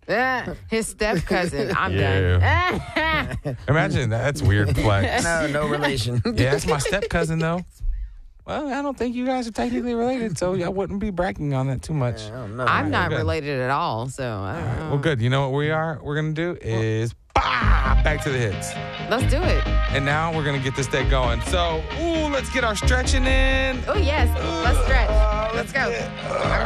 His step cousin. I'm done. Imagine that. That's weird flex. No relation. Yeah, that's my step cousin, though. Well, I don't think you guys are technically related, so I wouldn't be bragging on that too much. I don't know. I'm not good. related at all, so I don't know. Well, good. You know what we're going to do is back to the hits. Let's do it. And now we're going to get this day going. So, let's get our stretching in. Oh, yes. Let's stretch. Let's go.